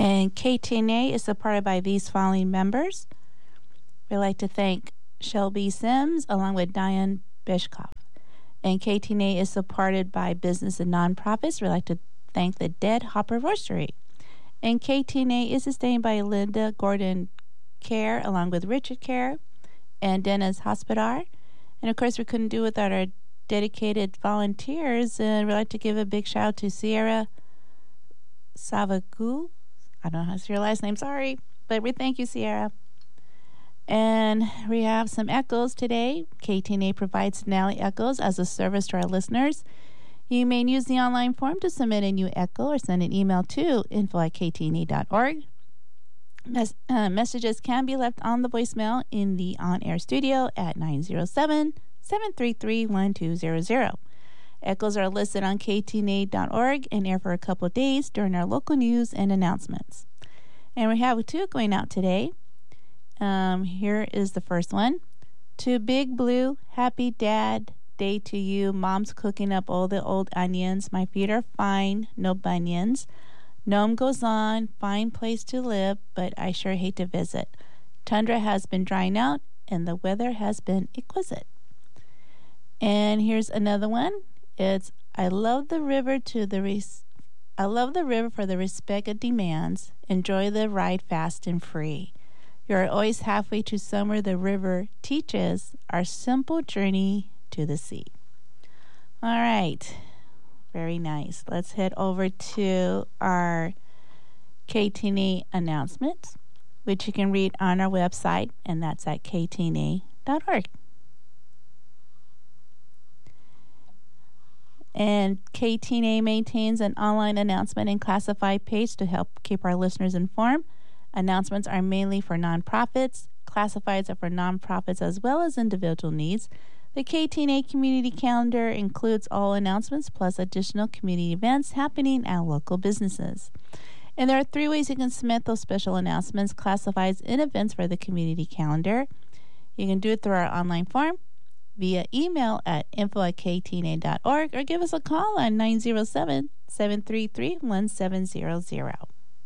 And KTNA is supported by these following members. We'd like to thank Shelby Sims along with Diane Bishkoff. And KTNA is supported by business and nonprofits. We'd like to thank the Dead Hopper Roastery. And KTNA is sustained by Linda Gordon Care along with Richard Care and Dennis Hospodar. And of course, we couldn't do without our dedicated volunteers. And we'd like to give a big shout out to Sierra Savagu. I don't know how to say your last name, sorry. But we thank you, Sierra. And we have some echoes today. KTNA provides Denali Echoes as a service to our listeners. You may use the online form to submit a new echo or send an email to info@ktna.org. Messages can be left on the voicemail in the on-air studio at 907-733-1200. Echoes are listed on ktna.org and air for a couple of days during our local news and announcements. And we have two going out today. Here is the first one. To Big Blue, happy dad day to you. Mom's cooking up all the old onions. My feet are fine, no bunions. Nome goes on, fine place to live, but I sure hate to visit. Tundra has been drying out, and the weather has been exquisite. And here's another one. It's I love the river for the respect it demands. Enjoy the ride fast and free. You're always halfway to summer. The river teaches our simple journey to the sea. All right. Very nice. Let's head over to our KTNA announcements, which you can read on our website, and that's at ktna.org. And KTNA maintains an online announcement and classified page to help keep our listeners informed. Announcements are mainly for nonprofits. Classifieds are for nonprofits as well as individual needs. The KTNA community calendar includes all announcements plus additional community events happening at local businesses. And there are 3 ways you can submit those special announcements, classifieds, and events for the community calendar. You can do it through our online form, via email at info@ktna.org, or give us a call on 907-733-1700.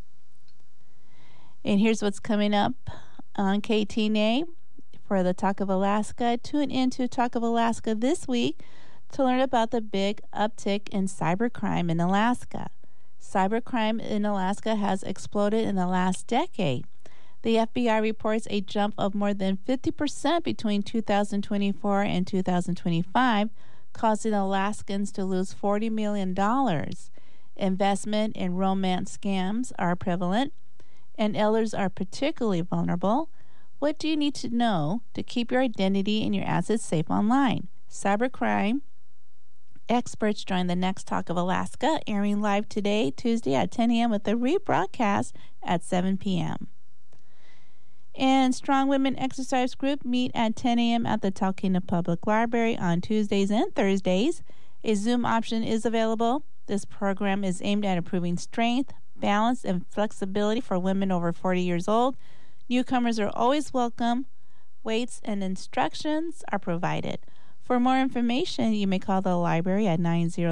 And here's what's coming up on KTNA for the Talk of Alaska. Tune into Talk of Alaska this week to learn about the big uptick in cybercrime in Alaska. Cybercrime in Alaska has exploded in the last decade. The FBI reports a jump of more than 50% between 2024 and 2025, causing Alaskans to lose $40 million. Investment and romance scams are prevalent, and elders are particularly vulnerable. What do you need to know to keep your identity and your assets safe online? Cybercrime experts join the next Talk of Alaska, airing live today, Tuesday at 10 a.m. with a rebroadcast at 7 p.m. And Strong Women Exercise Group meet at 10 a.m. at the Talkeetna Public Library on Tuesdays and Thursdays. A Zoom option is available. This program is aimed at improving strength, balance, and flexibility for women over 40 years old. Newcomers are always welcome. Weights and instructions are provided. For more information, you may call the library at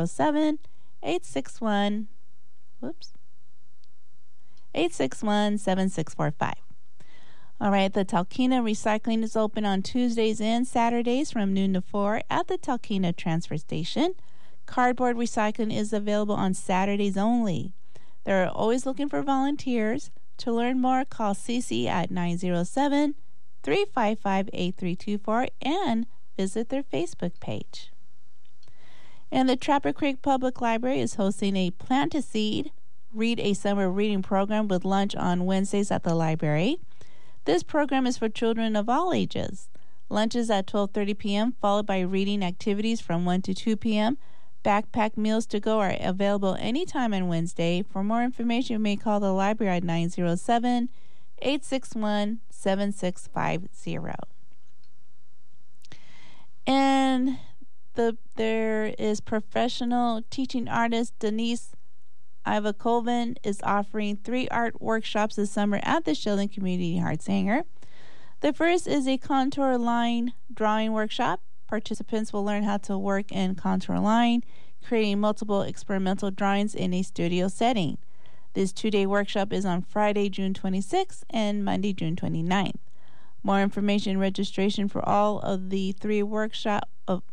907-861-7645. All right, the Talkeetna Recycling is open on Tuesdays and Saturdays from noon to 4 at the Talkeetna Transfer Station. Cardboard recycling is available on Saturdays only. They're always looking for volunteers. To learn more, call CC at 907-355-8324 and visit their Facebook page. And the Trapper Creek Public Library is hosting a Plant a Seed, Read a Summer Reading program with lunch on Wednesdays at the library. This program is for children of all ages. Lunch is at 12:30 p.m., followed by reading activities from 1 to 2 p.m. Backpack meals to go are available anytime on Wednesday. For more information, you may call the library at 907-861-7650. And there is professional teaching artist Denise Ivakoven is offering 3 art workshops this summer at the Sheldon Community Arts Hangar. The first is a contour line drawing workshop. Participants will learn how to work in contour line, creating multiple experimental drawings in a studio setting. This 2-day workshop is on Friday, June 26th and Monday, June 29th. More information and registration for all of the three workshops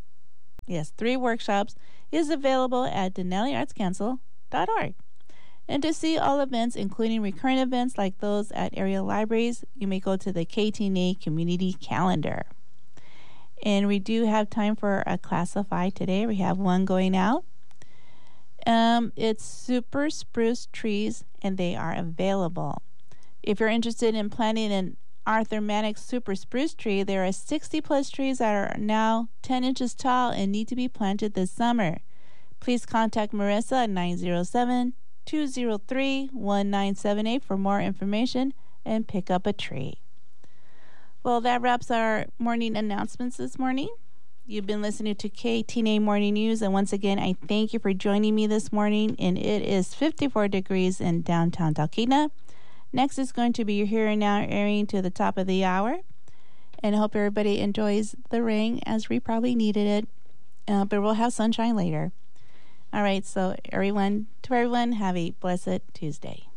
is available at denaliartscouncil.org. And to see all events, including recurring events like those at area libraries, you may go to the KTNA community calendar. And we do have time for a classify today. We have one going out. It's super spruce trees, and they are available. If you're interested in planting an Arthur Mannix super spruce tree, there are 60 plus trees that are now 10 inches tall and need to be planted this summer. Please contact Marissa at 907-203-1978 for more information and pick up a tree. Well, that wraps our morning announcements this morning. You've been listening to KTNA Morning News, and once again, I thank you for joining me this morning, and it is 54 degrees in downtown Talkeetna. Next is going to be your Here and Now airing to the top of the hour, and I hope everybody enjoys the rain as we probably needed it, but we'll have sunshine later. All right, so everyone, have a blessed Tuesday.